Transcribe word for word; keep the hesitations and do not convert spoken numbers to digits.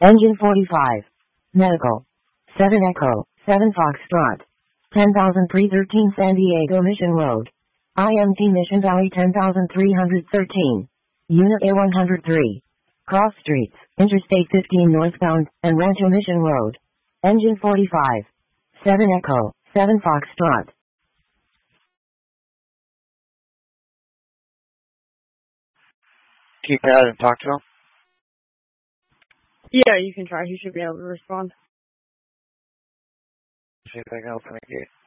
Engine forty-five. Medical. seven Echo, seven Foxtrot. ten thousand three hundred thirteen San Diego Mission Road. I M T Mission Valley ten thousand three hundred thirteen. Unit A one oh three. Cross Streets, Interstate fifteen northbound, and Rancho Mission Road. Engine forty-five. seven Echo, seven Foxtrot. Keypad and talk to him? Yeah, you can try. He should be able to respond. See if I can open the gate.